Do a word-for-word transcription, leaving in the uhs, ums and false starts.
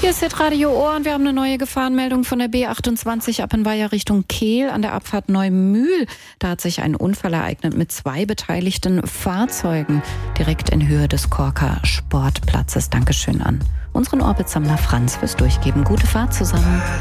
Hier ist Hitradio Ohr und wir haben eine neue Gefahrenmeldung von der B achtundzwanzig Appenweier Richtung Kehl an der Abfahrt Neumühl. Da hat sich ein Unfall ereignet mit zwei beteiligten Fahrzeugen direkt in Höhe des Korker Sportplatzes. Dankeschön an unseren Orbitsammler Franz fürs Durchgeben. Gute Fahrt zusammen.